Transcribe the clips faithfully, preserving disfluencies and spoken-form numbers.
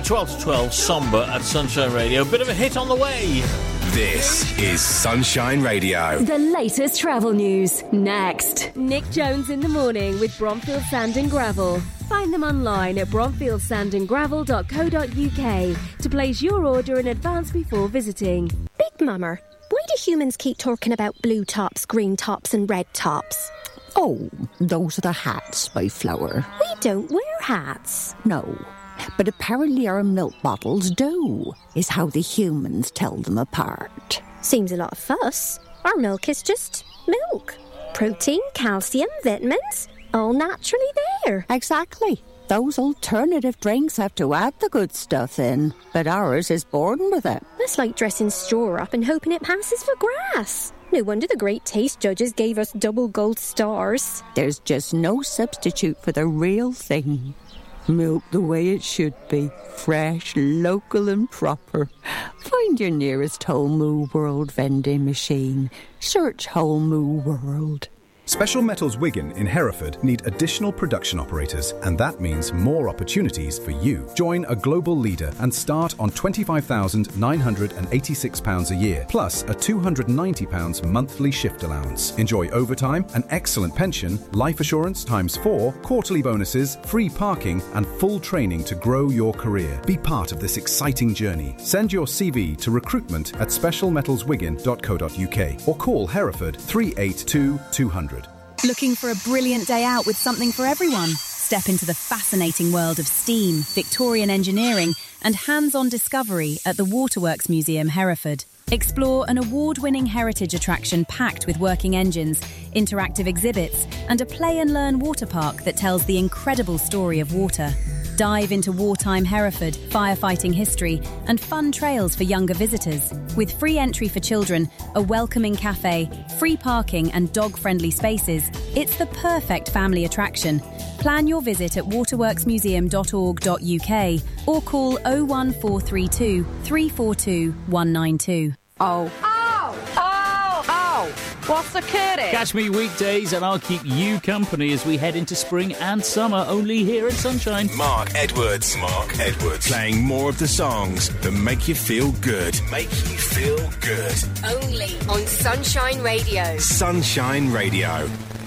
At twelve to twelve, Somber at Sunshine Radio. Bit of a hit on the way. This is Sunshine Radio. The latest travel news, next. Nick Jones in the morning with Bromfield Sand and Gravel. Find them online at bromfield sand and gravel dot co dot uk to place your order in advance before visiting. Big Mummer, why do humans keep talking about blue tops, green tops and red tops? Oh, those are the hats by Flower. We don't wear hats. No, but apparently our milk bottles do, is how the humans tell them apart. Seems a lot of fuss. Our milk is just milk. Protein, calcium, vitamins, all naturally there. Exactly. Those alternative drinks have to add the good stuff in, but ours is born with it. That's like dressing straw up and hoping it passes for grass. No wonder the great taste judges gave us double gold stars. There's just no substitute for the real thing. Milk the way it should be. Fresh, local and proper. Find your nearest Whole Moo World vending machine. Search Whole Moo World. Special Metals Wigan in Hereford need additional production operators, and that means more opportunities for you. Join a global leader and start on twenty-five thousand nine hundred eighty-six pounds a year, plus a two hundred ninety pounds monthly shift allowance. Enjoy overtime, an excellent pension, life assurance times four, quarterly bonuses, free parking, and full training to grow your career. Be part of this exciting journey. Send your C V to recruitment at special metals wigan dot co dot uk or call Hereford three eight two two hundred. Looking for a brilliant day out with something for everyone? Step into the fascinating world of steam, Victorian engineering and hands-on discovery at the Waterworks Museum, Hereford. Explore an award-winning heritage attraction packed with working engines, interactive exhibits and a play and learn water park that tells the incredible story of water. Dive into wartime Hereford, firefighting history and fun trails for younger visitors. With free entry for children, a welcoming cafe, free parking and dog-friendly spaces, it's the perfect family attraction. Plan your visit at waterworks museum dot org dot uk or call oh one four three two, three four two, one nine two. Oh. Oh! Oh! Oh! What's the curry? Catch me weekdays and I'll keep you company as we head into spring and summer, only here at Sunshine. Mark Edwards. Mark Edwards. Playing more of the songs that make you feel good. Make you feel good. Only on Sunshine Radio. Sunshine Radio.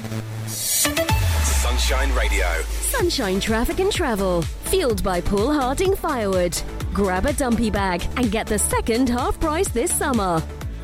Sunshine Radio. Sunshine Traffic and Travel. Fueled by Paul Harding Firewood. Grab a dumpy bag and get the second half price this summer.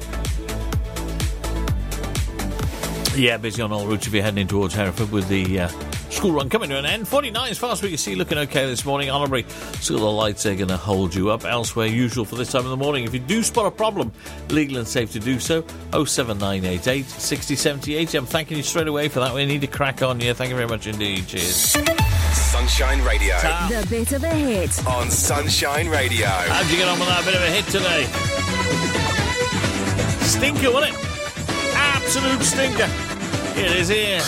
Yeah, busy on all routes if you're heading in towards Hereford with the uh, school run coming to an end. forty-nine as far as we can see, looking okay this morning. Honorary, still the lights are going to hold you up. Elsewhere, usual for this time of the morning. If you do spot a problem, legal and safe to do so. oh seven nine eight eight, six oh seven eight. I'm thanking you straight away for that. We need to crack on. Yeah, thank you very much indeed. Cheers. Sunshine Radio. The bit of a hit. On Sunshine Radio. How'd you get on with that bit of a hit today? Stinker, wasn't it? Absolute stinker. Here it is here.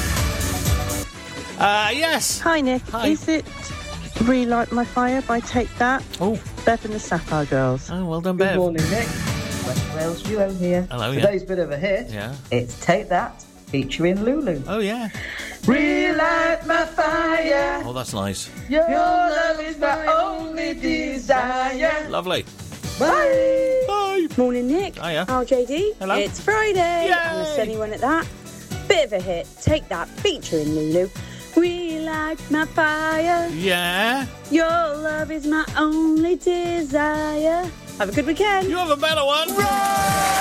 Uh, yes. Hi, Nick. Hi. Is it Relight My Fire by Take That? Oh. Bev and the Sapphire Girls. Oh, well done, Good Bev. morning, Nick. West Wales duo here. Hello, yeah. Today's bit of a hit. Yeah. It's Take That, featuring Lulu. Oh, yeah. Relight my fire. Oh, that's nice. Your love is my only desire. Lovely. Bye. Bye. Morning, Nick. Hiya. Oh, J D. Hello. It's Friday. Yay. And a sunny one at that. Bit of a hit. Take That, featuring Lulu. Relight my fire. Yeah. Your love is my only desire. Have a good weekend. You have a better one. Roll!